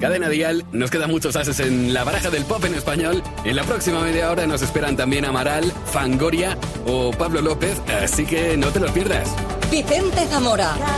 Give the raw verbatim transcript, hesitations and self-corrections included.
Cadena Dial, nos quedan muchos ases en la baraja del pop en español. En la próxima media hora nos esperan también Amaral, Fangoria o Pablo López, así que no te los pierdas. Vicente Zamora.